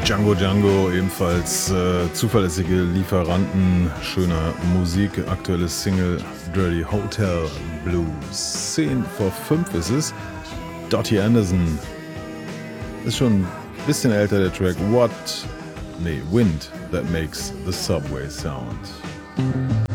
Django Django, ebenfalls zuverlässige Lieferanten schöner Musik. Aktuelles Single Dirty Hotel Blues. 10 vor 5 ist es. Dottie Anderson. Ist schon ein bisschen älter, der Track. Wind That Makes the Subway Sound.